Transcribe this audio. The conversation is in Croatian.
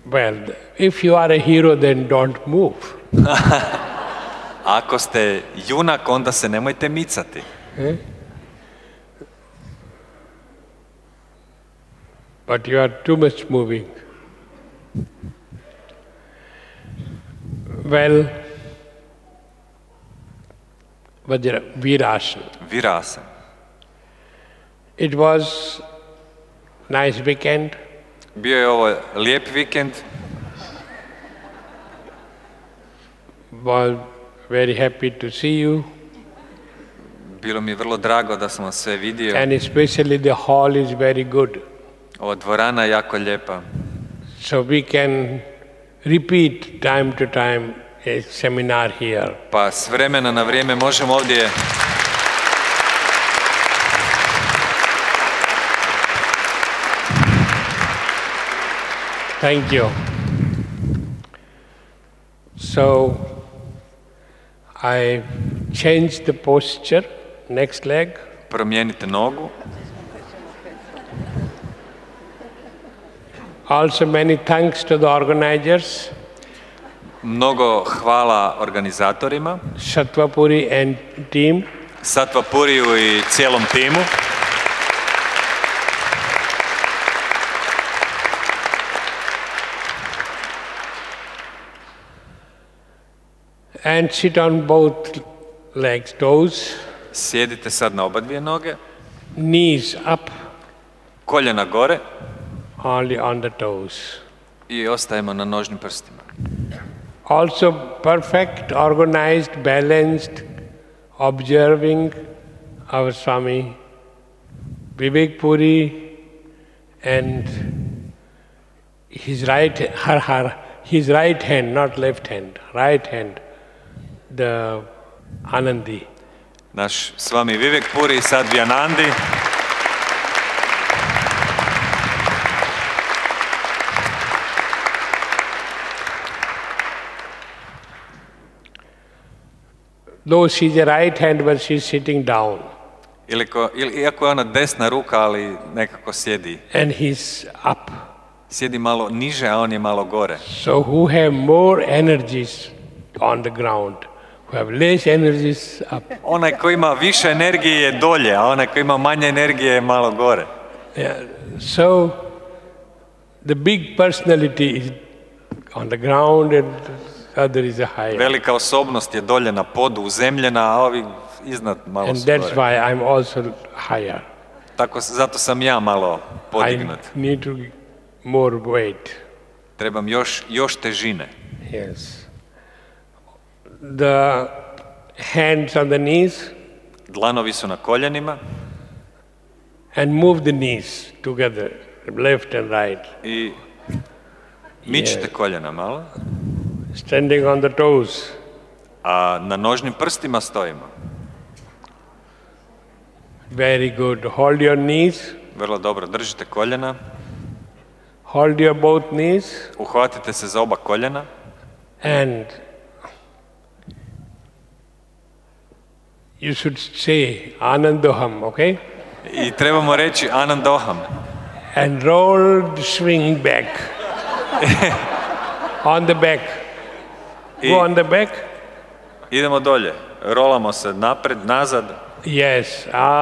Well, if you are a hero, then don't move. Ako ste junak, onda se nemojte micati. But you are too much moving. Well, Virasana. Virasana. It was nice weekend. Bio je ovo lijep vikend. Was very happy to see you. Bilo mi je vrlo drago da sam vas sve vidio. And especially the hall is very good. Ova dvorana je jako lijepa. So we can repeat time to time a seminar here. Pa s vremena na vrijeme možemo ovdje Thank you. So I changed the posture, next leg. promijenite nogu. Also many thanks to the organizers, Mnogo hvala organizatorima, Satvapuri and team. Satvapuriju i cijelom timu. And sit on both legs, toes, Sjedite sad na oba dvije noge, knees up, koljena gore only on the toes. i ostajemo na nožnim prstima. Also perfect, organized, balanced, observing our Swami Vivek Puri and his his right hand, not left hand, right hand, the Anandi. Naš Swami Vivek Puri i Sadhviyanandi. Though she's a right hand, but she's sitting down. Iako je ona desna ruka, ali nekako sjedi. And he's up. Sjedi malo niže, a on je malo gore. So who have more energies on the ground, who have less energies up. Onaj koji ima više energije je dolje, a onaj koji ima manje energije je malo gore. Yeah. So the big personality is on the ground and the other is a higher. Velika osobnost je dolje na podu, uzemljena, a ovi iznad malo And su that's gore. why I'm also higher. Zato sam ja malo podignut. I need to more weight. Trebam još težine. Yes. The hands on the knees Dlanovi su na koljenima and move the knees together, left and right. i mičite koljena malo, Standing on the toes. a na nožnim prstima stojimo. Very good. Hold your knees. Vrlo dobro, držite koljena, Hold your both knees uhvatite se za oba koljena and you should say Anandoham, okay? i trebamo reći Anandoham. And roll, swing back. On the back. Go on the back. Idemo dolje, rolamo se napred, nazad. Yes.